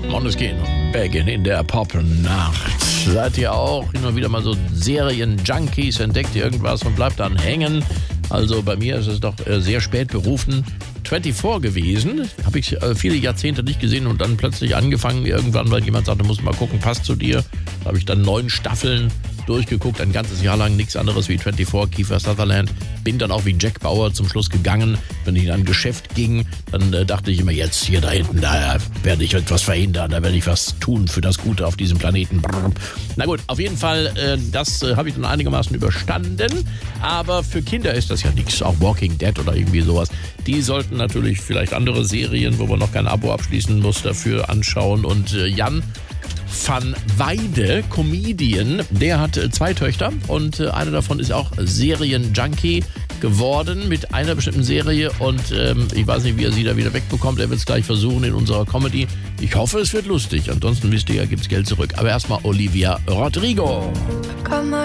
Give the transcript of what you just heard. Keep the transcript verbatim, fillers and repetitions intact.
Måneskin, Beggin in der Popnacht. Seid ihr auch immer wieder mal so Serien-Junkies, entdeckt ihr irgendwas und bleibt dann hängen? Also bei mir ist es doch äh, sehr spät berufen. vierundzwanzig gewesen, habe ich äh, viele Jahrzehnte nicht gesehen und dann plötzlich angefangen irgendwann, weil jemand sagte, musst mal gucken, passt zu dir. Da habe ich dann neun Staffeln durchgeguckt, ein ganzes Jahr lang nichts anderes wie vierundzwanzig, Kiefer Sutherland. Bin dann auch wie Jack Bauer zum Schluss gegangen. Wenn ich in ein Geschäft ging, dann äh, dachte ich immer, jetzt hier da hinten, da werde ich etwas verhindern, da werde ich was tun für das Gute auf diesem Planeten. Brrr. Na gut, auf jeden Fall, äh, das äh, habe ich dann einigermaßen überstanden. Aber für Kinder ist das ja nichts, auch Walking Dead oder irgendwie sowas. Die sollten natürlich vielleicht andere Serien, wo man noch kein Abo abschließen muss, dafür anschauen. Und äh, Jan van Weide, Comedian, der hat äh, zwei Töchter und äh, eine davon ist auch Serien-Junkie geworden mit einer bestimmten Serie und ähm, ich weiß nicht, wie er sie da wieder wegbekommt. Er wird es gleich versuchen in unserer Comedy. Ich hoffe, es wird lustig. Ansonsten wisst ihr ja, gibt's Geld zurück. Aber erstmal Olivia Rodrigo.